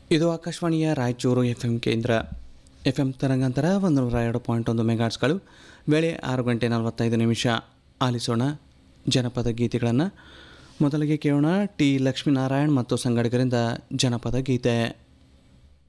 ಇದು ಆಕಾಶವಾಣಿಯ ರಾಯಚೂರು ಎಫ್ ಕೇಂದ್ರ. ಎಫ್ ತರಂಗಾಂತರ 102.1 ಮೆಗಾಟ್ಸ್ಗಳು. ವೇಳೆ 6:45. ಆಲಿಸೋಣ ಜನಪದ ಗೀತೆಗಳನ್ನು. ಮೊದಲಿಗೆ ಕೇಳೋಣ ಟಿ ಲಕ್ಷ್ಮೀನಾರಾಯಣ್ ಮತ್ತು ಸಂಗಡಿಗರಿಂದ ಜನಪದ ಗೀತೆ.